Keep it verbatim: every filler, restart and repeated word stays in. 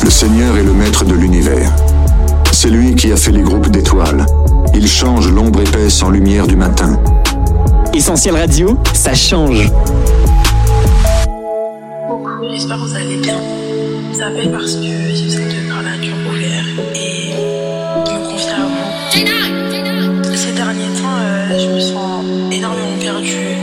Le Seigneur est le maître de l'univers. C'est lui qui a fait les groupes d'étoiles. Il change l'ombre épaisse en lumière du matin. Essentiel Radio, ça change. Coucou, j'espère que vous allez bien. Je vous appelle parce que j'ai besoin de parler à cœur ouvert et me confier à vous. Ces derniers temps, euh, je me sens énormément perdue.